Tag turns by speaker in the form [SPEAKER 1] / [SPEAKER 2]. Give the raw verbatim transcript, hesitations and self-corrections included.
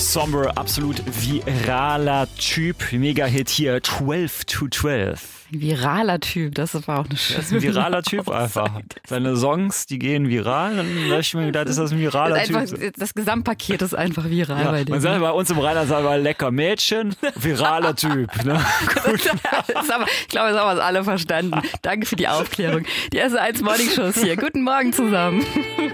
[SPEAKER 1] Somber, absolut viraler Typ. Mega-Hit hier, zwölf to zwölf.
[SPEAKER 2] Viraler Typ, das war auch eine schöne.
[SPEAKER 1] Das ist ein viraler Typ einfach. Seine Songs, die gehen viral. Dann habe ich mir gedacht, ist das ein viraler
[SPEAKER 2] das einfach,
[SPEAKER 1] Typ?
[SPEAKER 2] Das Gesamtpaket ist einfach viral
[SPEAKER 1] Ja,
[SPEAKER 2] bei dem.
[SPEAKER 1] man sagt bei uns im Rheinland sagen wir lecker Mädchen, viraler Typ. Ne?
[SPEAKER 2] Gut. Das ist aber, ich glaube, das haben wir alle verstanden. Danke für die Aufklärung. Die S eins Morning Show ist hier. Guten Morgen zusammen.